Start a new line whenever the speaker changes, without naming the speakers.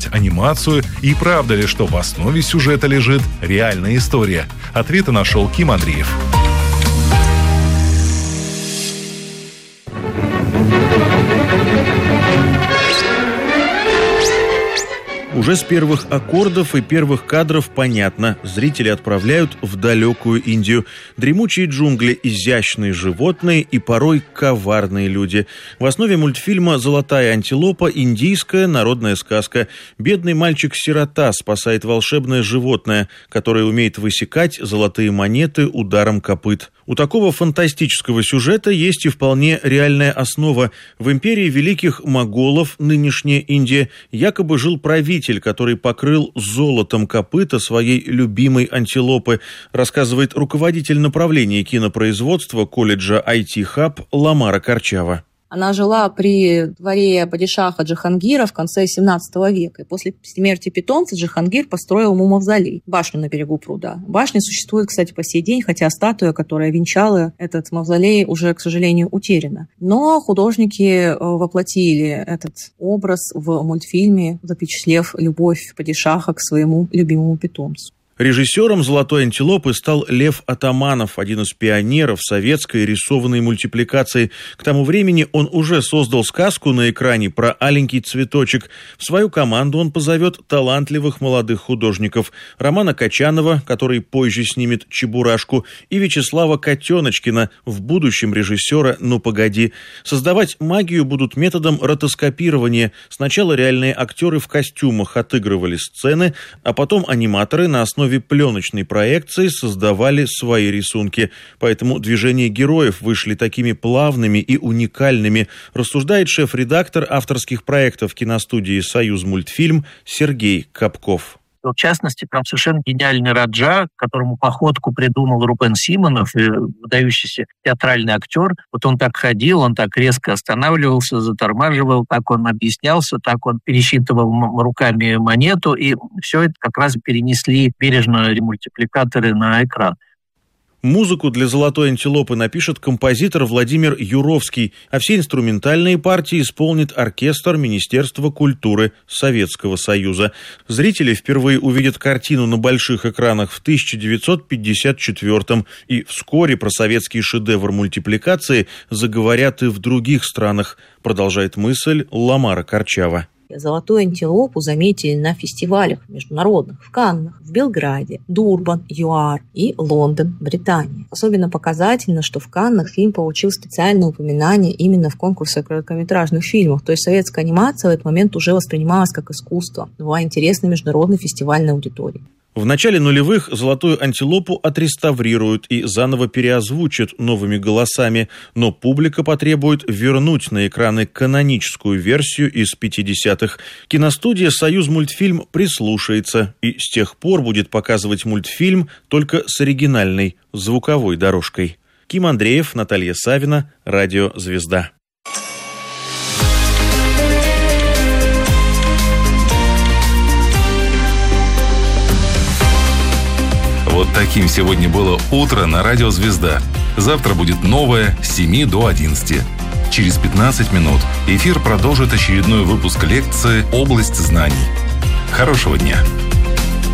посмотреть анимацию и правда ли, что в основе сюжета лежит реальная история? Ответы нашел Ким Андреев.
Уже с первых аккордов и первых кадров понятно, зрители отправляют в далекую Индию. Дремучие джунгли, изящные животные и порой коварные люди. В основе мультфильма «Золотая антилопа» индийская народная сказка. Бедный мальчик-сирота спасает волшебное животное, которое умеет высекать золотые монеты ударом копыт. У такого фантастического сюжета есть и вполне реальная основа. В империи великих моголов, нынешняя Индия, якобы жил правитель, который покрыл золотом копыта своей любимой антилопы, рассказывает руководитель направления кинопроизводства колледжа IT Hub Ламара Карчава.
Она жила при дворе падишаха Джахангира в конце XVII века. И после смерти питомца Джахангир построил ему мавзолей, башню на берегу пруда. Башня существует, кстати, по сей день, хотя статуя, которая венчала этот мавзолей, уже, к сожалению, утеряна. Но художники воплотили этот образ в мультфильме, запечатлев любовь падишаха к своему любимому питомцу.
Режиссером «Золотой антилопы» стал Лев Атаманов, один из пионеров советской рисованной мультипликации. К тому времени он уже создал сказку на экране про аленький цветочек. В свою команду он позовет талантливых молодых художников: Романа Качанова, который позже снимет «Чебурашку», и Вячеслава Котеночкина, в будущем режиссера «Ну погоди». Создавать магию будут методом ротоскопирования. Сначала реальные актеры в костюмах отыгрывали сцены, а потом аниматоры на основе пленочной проекции создавали свои рисунки. Поэтому движения героев вышли такими плавными и уникальными, рассуждает шеф-редактор авторских проектов киностудии «Союзмультфильм» Сергей Капков.
В частности, там совершенно гениальный Раджа, которому походку придумал Рубен Симонов, выдающийся театральный актер. Вот он так ходил, он так резко останавливался, затормаживал, так он объяснялся, так он пересчитывал руками монету, и все это как раз перенесли бережно мультипликаторы на экран.
Музыку для «Золотой антилопы» напишет композитор Владимир Юровский, а все инструментальные партии исполнит оркестр Министерства культуры Советского Союза. Зрители впервые увидят картину на больших экранах в 1954-м, и вскоре про советский шедевр мультипликации заговорят и в других странах, продолжает мысль Ламара Карчава.
«Золотую антилопу» заметили на фестивалях международных в Каннах, в Белграде, Дурбан, ЮАР и Лондон, Британия. Особенно показательно, что в Каннах фильм получил специальное упоминание именно в конкурсе короткометражных фильмов. То есть советская анимация в этот момент уже воспринималась как искусство, была интересной международной фестивальной аудитории.
В начале нулевых «Золотую антилопу» отреставрируют и заново переозвучат новыми голосами, но публика потребует вернуть на экраны каноническую версию из 50-х. Киностудия «Союзмультфильм» прислушается и с тех пор будет показывать мультфильм только с оригинальной звуковой дорожкой. Ким Андреев, Наталья Савина, Радио «Звезда».
Вот таким сегодня было утро на Радио «Звезда». Завтра будет новое с 7 до 11. Через 15 минут эфир продолжит очередной выпуск лекции «Область знаний». Хорошего дня!